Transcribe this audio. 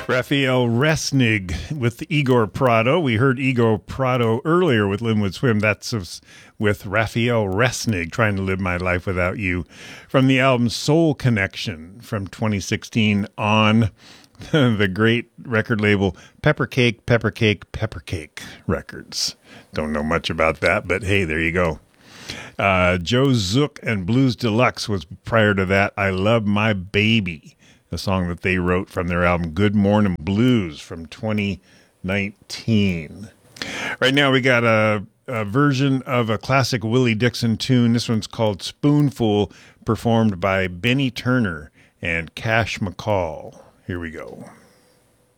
Raphael Resnig with Igor Prado. We heard Igor Prado earlier with Linwood Swim. That's with Raphael Resnig, Trying to Live My Life Without You, from the album Soul Connection from 2016 on the great record label Pepper Cake Records. Don't know much about that, but hey, there you go. Joe Zook and Blues Deluxe was prior to that. I Love My Baby, the song that they wrote from their album Good Morning Blues from 2019. Right now we got a version of a classic Willie Dixon tune. This one's called Spoonful, performed by Benny Turner and Cash McCall. Here we go.